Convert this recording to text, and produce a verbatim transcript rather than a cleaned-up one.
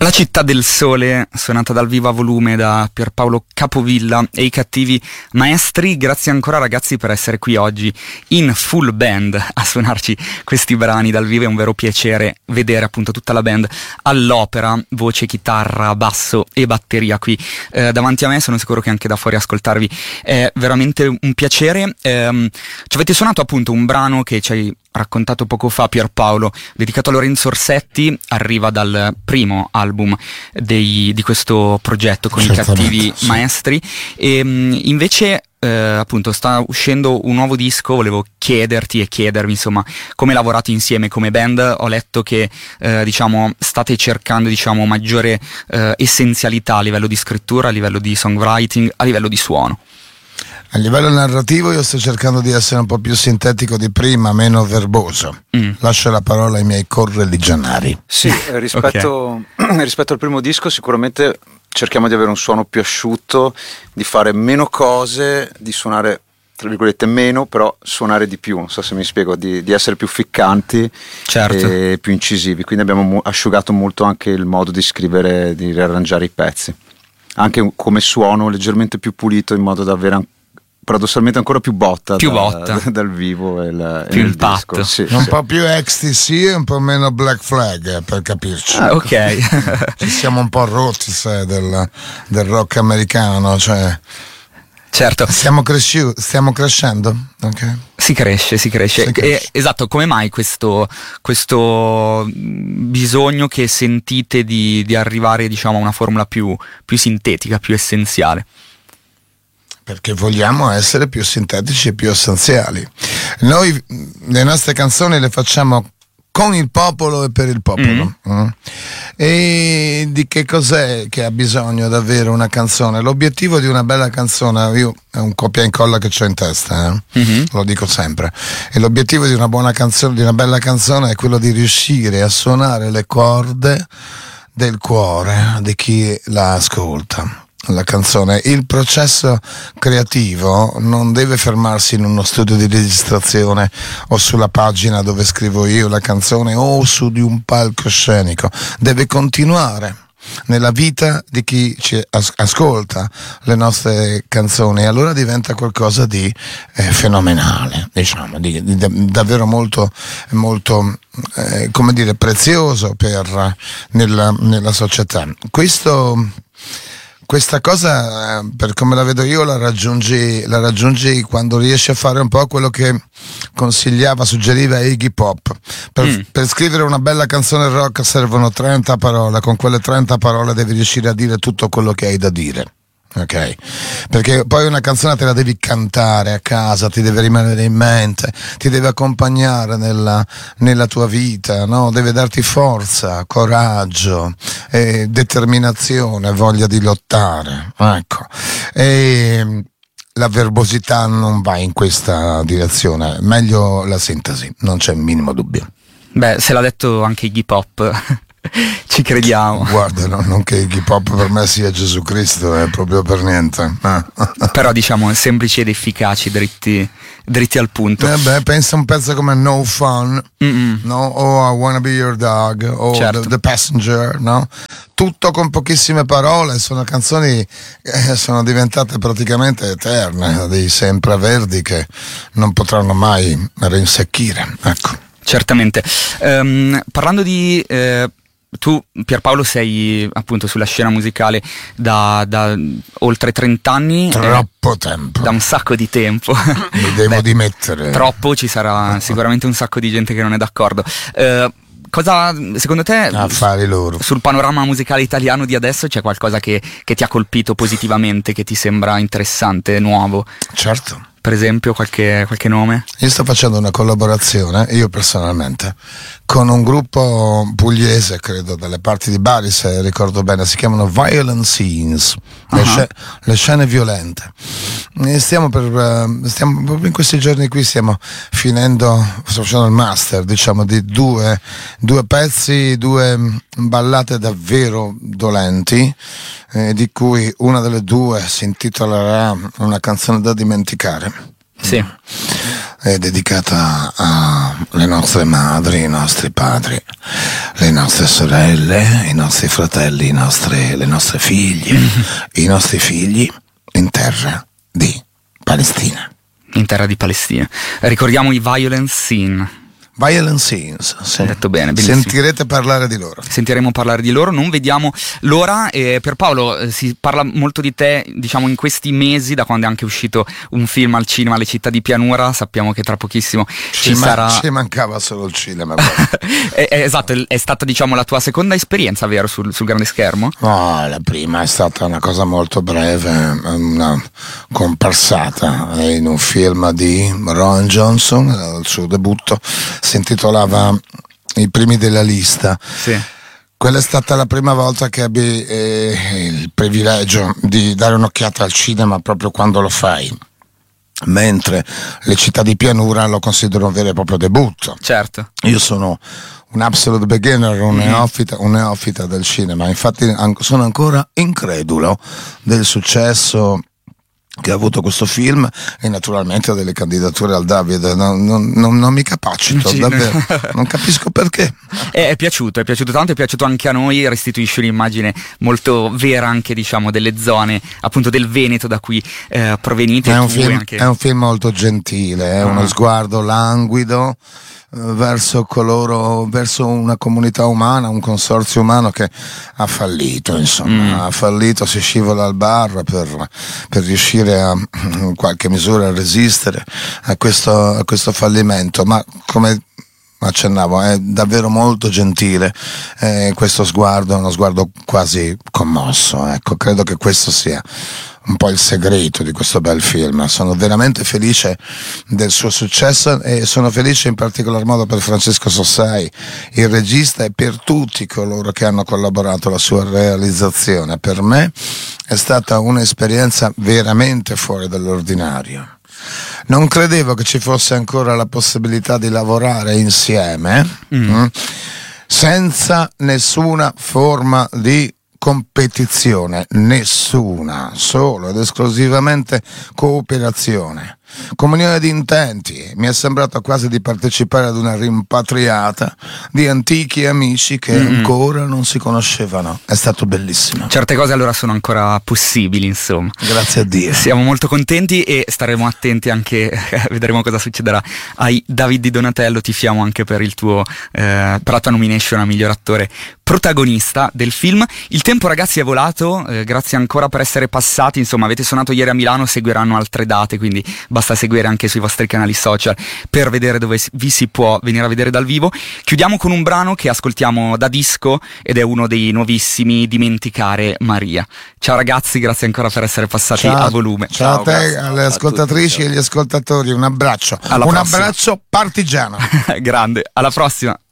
La città del sole, suonata dal vivo a volume da Pierpaolo Capovilla e i Cattivi Maestri. Grazie ancora ragazzi per essere qui oggi in full band a suonarci questi brani dal vivo. È un vero piacere vedere appunto tutta la band all'opera, voce, chitarra, basso e batteria qui eh, davanti a me. Sono sicuro che anche da fuori ascoltarvi è veramente un piacere. Eh, ci avete suonato appunto un brano che ci hai raccontato poco fa, Pierpaolo, dedicato a Lorenzo Orsetti, arriva dal primo album dei, di questo progetto con Certamente, i Cattivi sì. Maestri, e invece eh, appunto sta uscendo un nuovo disco. Volevo chiederti e chiedervi insomma come lavorate insieme come band. Ho letto che eh, diciamo state cercando diciamo maggiore eh, essenzialità a livello di scrittura, a livello di songwriting, a livello di suono. A livello narrativo io sto cercando di essere un po' più sintetico di prima, meno verboso. Mm. Lascio la parola ai miei correligionari. Sì, rispetto, okay. rispetto al primo disco sicuramente cerchiamo di avere un suono più asciutto, di fare meno cose, di suonare tra virgolette meno, però suonare di più, non so se mi spiego, di, di essere più ficcanti, certo. E più incisivi. Quindi abbiamo mu- asciugato molto anche il modo di scrivere, di riarrangiare i pezzi. Anche come suono leggermente più pulito, in modo da avere paradossalmente ancora più botta, più da, botta. Da, dal vivo e, la, più e il disco. Sì, un sì. po' più ecstasy e un po' meno Black Flag, eh, per capirci. Ah, ok. Ci siamo un po' rotti sai, del, del rock americano, cioè certo. Stiamo, cresci- stiamo crescendo, ok? Si cresce, si cresce. Si cresce. E, esatto, come mai questo, questo bisogno che sentite di, di arrivare diciamo a una formula più, più sintetica, più essenziale? Perché vogliamo essere più sintetici e più essenziali. Noi le nostre canzoni le facciamo con il popolo e per il popolo. Mm. Mm. E di che cos'è che ha bisogno davvero una canzone? L'obiettivo di una bella canzone, io è un copia e incolla che c'ho in testa, eh? Mm-hmm. Lo dico sempre. E l'obiettivo di una buona canzone, di una bella canzone, è quello di riuscire a suonare le corde del cuore di chi la ascolta. La canzone, il processo creativo non deve fermarsi in uno studio di registrazione o sulla pagina dove scrivo io la canzone o su di un palcoscenico, deve continuare nella vita di chi ci as- ascolta le nostre canzoni, e allora diventa qualcosa di eh, fenomenale, diciamo, di, di, di davvero molto, molto eh, come dire, prezioso per nella, nella società. Questo Questa cosa, per come la vedo io, la raggiungi, la raggiungi quando riesci a fare un po' quello che consigliava, suggeriva Iggy Pop. Per, mm. per scrivere una bella canzone rock servono trenta parole, con quelle trenta parole devi riuscire a dire tutto quello che hai da dire. Ok, perché poi una canzone te la devi cantare a casa, ti deve rimanere in mente, ti deve accompagnare nella, nella tua vita, no? Deve darti forza, coraggio, eh, determinazione, voglia di lottare, ecco. E la verbosità non va in questa direzione, meglio la sintesi, non c'è il minimo dubbio. Beh, se l'ha detto anche Iggy Pop. Ci crediamo. Guarda, no, non che hip hop per me sia Gesù Cristo, è proprio per niente. Però diciamo semplici ed efficaci, dritti, dritti al punto. Eh beh, pensa a un pezzo come No Fun, Mm-mm. no? O I Wanna Be Your Dog, o certo. the, the Passenger, no? Tutto con pochissime parole, sono canzoni che sono diventate praticamente eterne, dei sempreverdi che non potranno mai rinsecchire, ecco. Certamente. Um, parlando di eh, tu, Pierpaolo, sei appunto sulla scena musicale da, da oltre trenta anni. Troppo eh, tempo. Da un sacco di tempo. Mi devo Beh, dimettere. Troppo, ci sarà sicuramente un sacco di gente che non è d'accordo. Uh, cosa, secondo te, affari loro, sul panorama musicale italiano di adesso c'è qualcosa che, che ti ha colpito positivamente, che ti sembra interessante, nuovo? Certo. Per esempio, qualche, qualche nome? Io sto facendo una collaborazione, io personalmente, con un gruppo pugliese, credo, dalle parti di Bari, se ricordo bene, si chiamano Violent Scenes, uh-huh. le, sc- le scene violente. E stiamo per, stiamo, proprio in questi giorni qui stiamo finendo, sto facendo il master, diciamo, di due, due pezzi, due ballate davvero dolenti, eh, di cui una delle due si intitolerà Una canzone da dimenticare. Sì. è dedicata alle nostre madri, i nostri padri, le nostre sorelle, i nostri fratelli, i nostri, le nostre figlie, i nostri figli in terra di Palestina. In terra di Palestina. Ricordiamo i Violent Scene. Violent Scenes, sì. Detto bene, bellissimo. Sentirete parlare di loro. Sentiremo parlare di loro, non vediamo l'ora. Eh, Pierpaolo, eh, si parla molto di te, diciamo, in questi mesi, da quando è anche uscito un film al cinema, Le città di pianura. Sappiamo che tra pochissimo ci, ci sarà. Man- ci mancava solo il cinema. è, è, esatto, è stata, diciamo, la tua seconda esperienza, vero, sul, sul grande schermo? No, la prima è stata una cosa molto breve, una comparsata in un film di Rowan Johnson, il suo debutto. Si intitolava I primi della lista. Sì. Quella è stata la prima volta che ebbi eh, il privilegio di dare un'occhiata al cinema proprio quando lo fai, mentre Le città di pianura lo considero un vero e proprio debutto. Certo. Io sono un absolute beginner, un, mm-hmm. neofita, un neofita del cinema, infatti an- sono ancora incredulo del successo che ha avuto questo film e naturalmente delle candidature al David. Non, non, non, non mi capacito, sì, davvero, non capisco perché. È, è piaciuto, è piaciuto tanto, è piaciuto anche a noi, restituisce un'immagine molto vera anche, diciamo, delle zone appunto del Veneto da cui eh, provenite. È un, film, anche... è un film molto gentile, è uh-huh. uno sguardo languido verso coloro, verso una comunità umana, un consorzio umano che ha fallito, insomma, mm. ha fallito, si scivola al bar per, per riuscire a in qualche misura a resistere a questo, a questo fallimento, ma come accennavo è davvero molto gentile eh, questo sguardo, è uno sguardo quasi commosso, ecco, credo che questo sia un po' il segreto di questo bel film. Sono veramente felice del suo successo e sono felice in particolar modo per Francesco Sossai, il regista, e per tutti coloro che hanno collaborato alla sua realizzazione. Per me è stata un'esperienza veramente fuori dall'ordinario. Non credevo che ci fosse ancora la possibilità di lavorare insieme mm. mh, senza nessuna forma di competizione, nessuna, solo ed esclusivamente cooperazione, comunione di intenti. Mi è sembrato quasi di partecipare ad una rimpatriata di antichi amici che mm-hmm. ancora non si conoscevano. È stato bellissimo. Certe cose allora sono ancora possibili, insomma. Grazie a Dio. Siamo molto contenti e staremo attenti anche, vedremo cosa succederà ai David Di Donatello. Tifiamo anche per il tuo eh, per la tua nomination a miglior attore protagonista del film. Il tempo, ragazzi, è volato, eh, grazie ancora per essere passati, insomma avete suonato ieri a Milano, seguiranno altre date, quindi basta seguire anche sui vostri canali social per vedere dove vi si può venire a vedere dal vivo. Chiudiamo con un brano che ascoltiamo da disco ed è uno dei nuovissimi, Dimenticare Maria. Ciao ragazzi, grazie ancora per essere passati ciao, a volume. Ciao, ciao a te, grazie, alle ascoltatrici tutti, e agli ascoltatori, un abbraccio, alla un prossima. abbraccio partigiano. Grande, alla prossima.